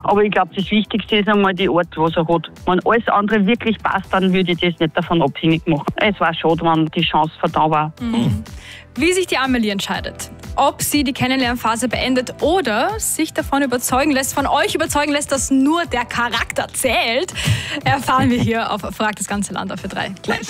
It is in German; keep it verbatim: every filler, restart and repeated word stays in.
Aber ich glaube, das Wichtigste ist einmal die Art, was er hat. Wenn alles andere wirklich passt, dann würde ich das nicht davon abhängig machen. Es war schade, wenn die Chance vertan war. Mhm. Wie sich die Amelie entscheidet, ob sie die Kennenlernphase beendet oder sich davon überzeugen lässt, von euch überzeugen lässt, dass nur der Charakter zählt, erfahren wir hier auf Frag das ganze Land auf Ö drei. Gleich.